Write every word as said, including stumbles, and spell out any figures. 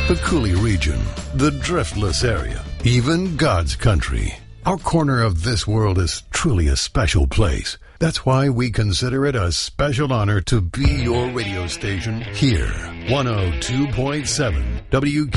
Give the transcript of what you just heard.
the Coulee region, the Driftless area, even God's country. Our corner of this world is truly a special place. That's why we consider it a special honor to be your radio station here. one oh two point seven W